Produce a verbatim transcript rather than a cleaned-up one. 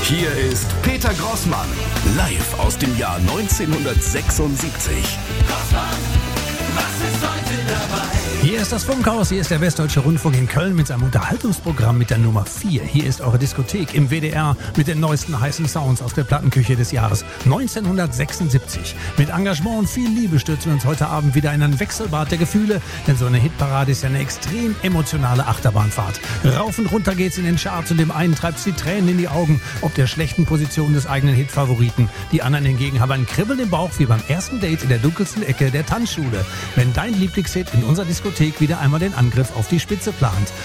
Hier ist Peter Grossmann, live aus dem Jahr neunzehnhundertsechsundsiebzig. Grossmann, was ist heute dabei? Hier ist das Funkhaus, hier ist der Westdeutsche Rundfunk in Köln mit seinem Unterhaltungsprogramm mit der Nummer vier. Hier ist eure Diskothek im W D R mit den neuesten heißen Sounds aus der Plattenküche des Jahres neunzehnhundertsechsundsiebzig. Mit Engagement und viel Liebe stürzen wir uns heute Abend wieder in ein Wechselbad der Gefühle, denn so eine Hitparade ist ja eine extrem emotionale Achterbahnfahrt. Rauf und runter geht's in den Charts und dem einen treibt's die Tränen in die Augen, ob der schlechten Position des eigenen Hitfavoriten. Die anderen hingegen haben ein Kribbeln im Bauch wie beim ersten Date in der dunkelsten Ecke der Tanzschule. Wenn dein Lieblingshit in unserer Diskothek wieder einmal den Angriff auf die Spitze plant.